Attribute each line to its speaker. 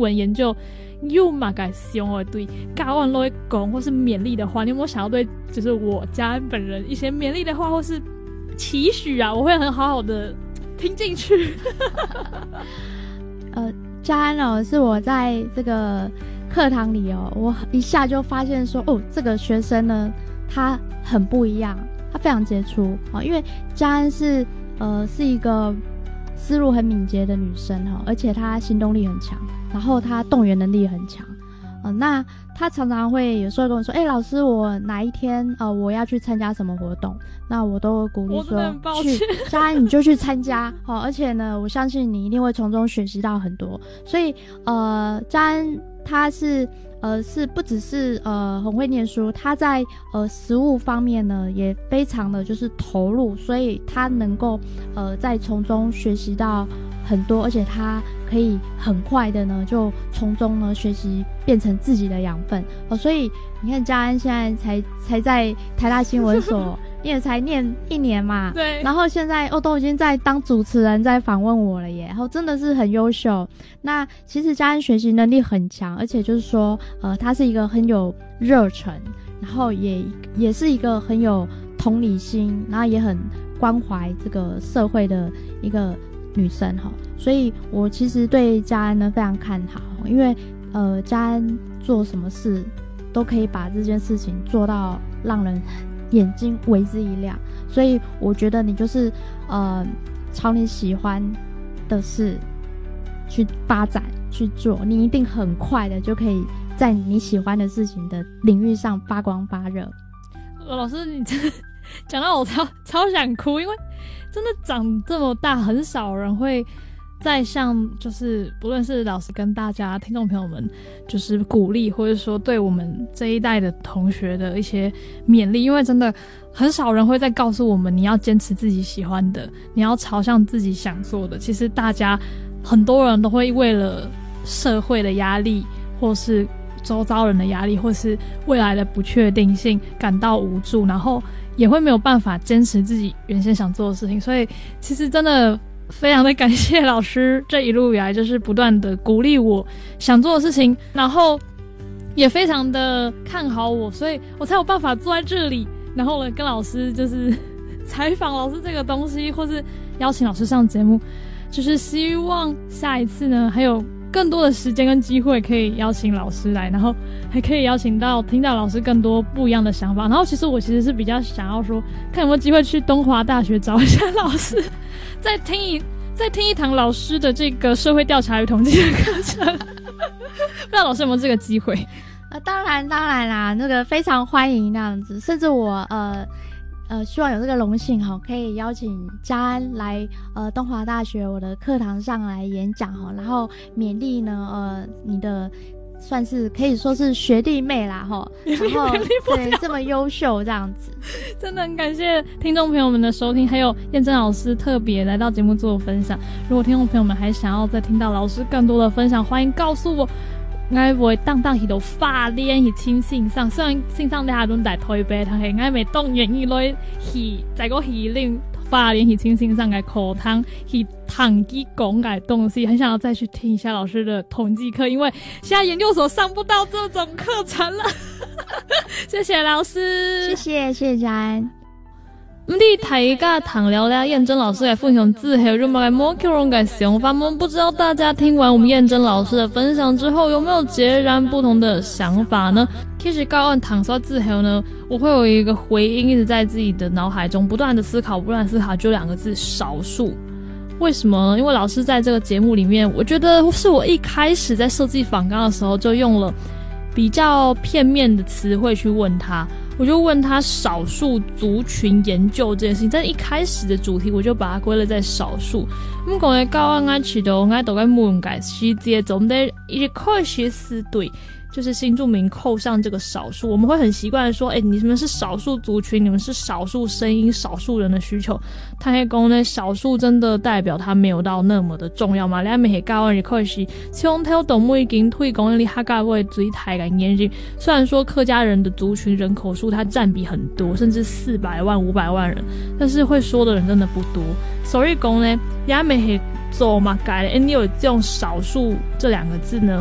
Speaker 1: 闻研究又嘛该凶而对教案都会讲或是勉励的话，你有没有想要对就是我家安本人一些勉励的话或是期许啊？我会很好好的听进去。
Speaker 2: 家安哦，是我在这个课堂里哦，我一下就发现说，哦，这个学生呢，他很不一样，他非常杰出哦，因为家安是一个思路很敏捷的女生哈，而且她行动力很强，然后她动员能力很强。那他常常会有时候跟我说，老师，我哪一天我要去参加什么活动，那我都鼓励说去，家安你就去参加而且呢，我相信你一定会从中学习到很多。所以家安他是不只是很会念书，他在实务方面呢也非常的就是投入，所以他能够在从中学习到很多，而且他可以很快的呢就从中呢学习变成自己的养分所以你看家安现在才在台大新闻所也才念1年嘛，
Speaker 1: 对，
Speaker 2: 然后现在都已经在当主持人在访问我了耶，然后真的是很优秀。那其实家安学习能力很强，而且就是说他是一个很有热忱，然后也是一个很有同理心，然后也很关怀这个社会的一个女生所以我其实对家安呢非常看好，因为家安做什么事都可以把这件事情做到让人眼睛为之一亮，所以我觉得你就是朝你喜欢的事去发展去做，你一定很快的就可以在你喜欢的事情的领域上发光发热。
Speaker 1: 老师你真的讲到我超想哭，因为真的长这么大很少人会再像就是不论是老师跟大家听众朋友们就是鼓励，或者说对我们这一代的同学的一些勉励，因为真的很少人会再告诉我们你要坚持自己喜欢的，你要朝向自己想做的。其实大家很多人都会为了社会的压力或是周遭人的压力或是未来的不确定性感到无助，然后也会没有办法坚持自己原先想做的事情。所以其实真的非常的感谢老师这一路以来就是不断的鼓励我想做的事情，然后也非常的看好我，所以我才有办法坐在这里，然后呢跟老师就是采访老师这个东西，或是邀请老师上节目，就是希望下一次呢还有更多的时间跟机会可以邀请老师来，然后还可以邀请到听到老师更多不一样的想法。然后其实我是比较想要说看有没有机会去东华大学找一下老师再听一堂老师的这个社会调查与统计的课程不知道老师有没有这个机会
Speaker 2: 当然啦，那个非常欢迎那样子，甚至我希望有这个荣幸可以邀请家安来东华大学我的课堂上来演讲然后勉励呢你的算是可以说是学弟妹啦然后对这么优秀这样子。
Speaker 1: 真的很感谢听众朋友们的收听，还有燕珍老师特别来到节目做分享。如果听众朋友们还想要再听到老师更多的分享，欢迎告诉我，我會當去到花蓮去聽線上，雖然線上大家都在台北，但係我未當願意來去在個去令花蓮去聽線上嘅課堂去統計講嘅東西，很想要再去聽一下老師的統計課，因為現在研究所上不到這種課程了謝謝老師，
Speaker 2: 謝謝家安。
Speaker 1: 咁啲睇家談聊咧，燕珍老師嘅分享之後，有冇嘅冇幾種嘅想法嗎？不知道大家聽完我們燕珍老師的分享之後，有沒有截然不同的想法呢？其實教案躺刷之後呢，我會有一個回音一直在自己的腦海中不斷的思考，就2個字：少數。為什麼呢？因為老師在這個節目裡面，我覺得是我一開始在設計訪綱的時候就用了比較片面的詞彙去問他。我就問他少數族群研究這件事情，在一開始的主題我就把它歸類在少數。咁講嘅教案我知道，我都在問解細節，總得一開始是對，就是新住民扣上這個少數，我們會很習慣的說，你們是少數族群，你們是少數聲音，少數人的需求。他會講呢，少數真的代表他沒有到那麼的重要嘛？你咪係教案一開始，從頭到尾已經推廣你客家話最大嘅原因。雖然說客家人的族群人口數它佔比很多，甚至400萬、500萬人，但是會說的人真的不多。所以講呢，也咪係做嘛改，你有這種少數這2個字呢？